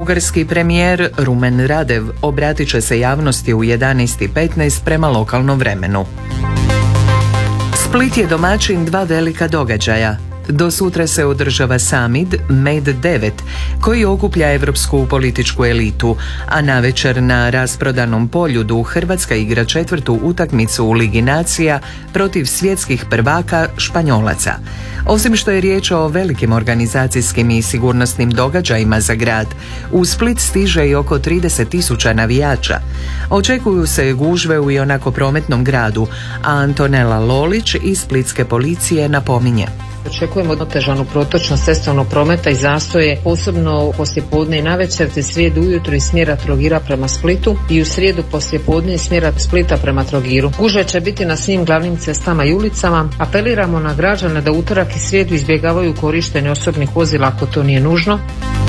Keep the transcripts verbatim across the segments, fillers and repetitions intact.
Bugarski premijer Rumen Radev obratit će se javnosti u jedanaest i petnaest prema lokalnom vremenu. Split je domaćin dva velika događaja. Do sutra se održava summit Med devet koji okuplja evropsku političku elitu, a navečer na rasprodanom Poljudu Hrvatska igra četvrtu utakmicu u Ligi nacija protiv svjetskih prvaka Španjolaca. Osim što je riječ o velikim organizacijskim i sigurnosnim događajima za grad, u Split stiže i oko trideset tisuća navijača. Očekuju se gužve u ionako prometnom gradu, a Antonela Lolić iz splitske policije napominje. Očekujemo otežanu protočnost cestovnog prometa i zastoje, posebno poslijepodne i navečer, te srijedu ujutro iz smjera Trogira prema Splitu i u srijedu poslijepodne iz smjera Splita prema Trogiru. Gužve će biti na svim glavnim cestama i ulicama. Apeliramo na građane da utorak i srijedu izbjegavaju korištenje osobnih vozila ako to nije nužno.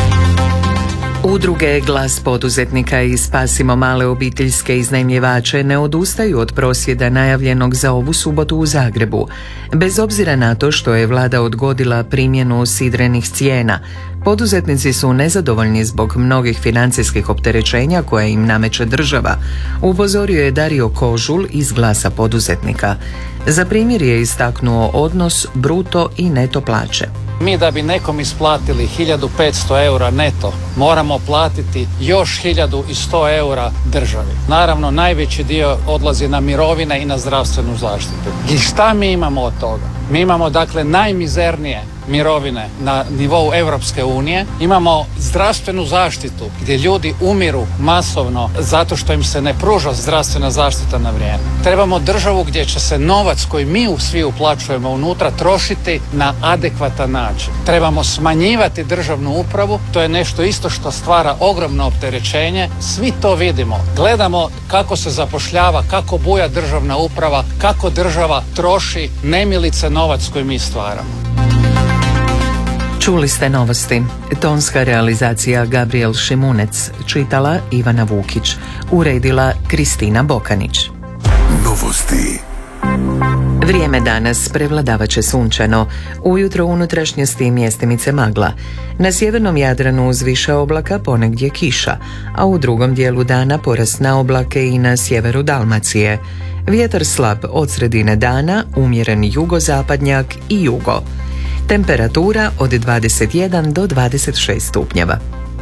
Udruge Glas poduzetnika i Spasimo male obiteljske iznajmljivače ne odustaju od prosvjeda najavljenog za ovu subotu u Zagrebu. Bez obzira na to što je vlada odgodila primjenu sidrenih cijena, poduzetnici su nezadovoljni zbog mnogih financijskih opterećenja koje im nameće država, upozorio je Dario Kožul iz Glasa poduzetnika. Za primjer je istaknuo odnos bruto i neto plaće. Mi da bi nekom isplatili hiljadu petsto eura neto, moramo platiti još hiljadu sto eura državi. Naravno, najveći dio odlazi na mirovine i na zdravstvenu zaštitu. I šta mi imamo od toga? Mi imamo dakle najmizernije mirovine na nivou Europske unije, imamo zdravstvenu zaštitu gdje ljudi umiru masovno zato što im se ne pruža zdravstvena zaštita na vrijeme. Trebamo državu gdje će se novac koji mi svi uplaćujemo unutra trošiti na adekvatan način. Trebamo smanjivati državnu upravu, to je nešto isto što stvara ogromno opterećenje. Svi to vidimo, gledamo kako se zapošljava, kako buja državna uprava, kako država troši nemilice novac koji mi stvaramo. Čuli ste novosti. Tonska realizacija Gabriel Šimunec, čitala Ivana Vukić, uredila Kristina Bokanić. Novosti. Vrijeme danas prevladavat će sunčano, ujutro u unutrašnjosti mjestimice magla. Na sjevernom Jadranu uz više oblaka ponegdje kiša, a u drugom dijelu dana porast na oblake i na sjeveru Dalmacije. Vjetar slab od sredine dana, umjeren jugozapadnjak i jugo. Temperatura od dvadeset jedan do dvadeset šest stupnjeva.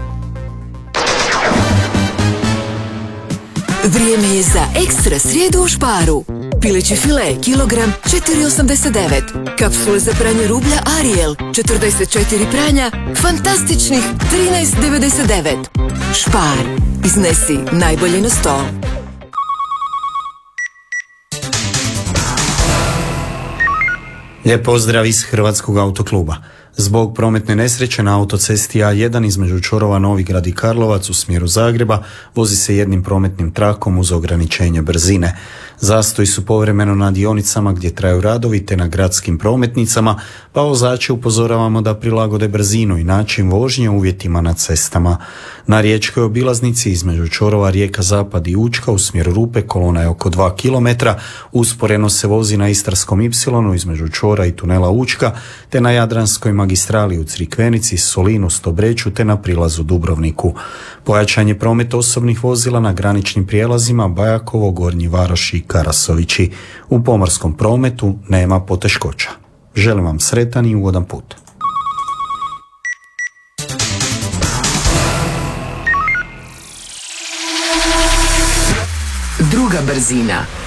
Vrijeme je za ekstra srijedu u Šparu. Pileći file, kilogram, četiri osamdeset devet. Kapsule za pranje rublja Ariel, četrdeset četiri pranja, fantastičnih trinaest devedeset devet. Špar, iznesi najbolje na stol. Lijep pozdrav iz Hrvatskog autokluba. Zbog prometne nesreće na autocesti A jedan između čvorova Novigrad i Karlovac u smjeru Zagreba vozi se jednim prometnim trakom uz ograničenje brzine. Zastoji su povremeno na dionicama gdje traju radovi te na gradskim prometnicama, pa vozače upozoravamo da prilagode brzinu i način vožnje uvjetima na cestama. Na riječkoj obilaznici između čvorova Rijeka Zapad i Učka u smjeru Rupe kolona je oko dva kilometra, usporeno se vozi na Istarskom ipsilonu između čvora i tunela Učka, te na Jadranskoj magistrali u Crikvenici, Solinu, Stobreću te na prilazu Dubrovniku. Pojačan je promet osobnih vozila na graničnim prijelazima Bajakovo, Gornji Varoš i Karasovići. U pomorskom prometu nema poteškoća. Želim vam sretan i ugodan put. Druga brzina.